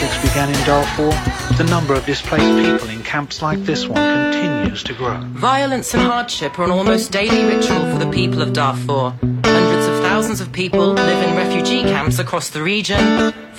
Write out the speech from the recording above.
conflicts began in Darfur, the number of displaced people in camps like this one continues to grow. Violence and hardship are an almost daily ritual for the people of Darfur. Hundreds of thousands of people live in refugee camps across the region.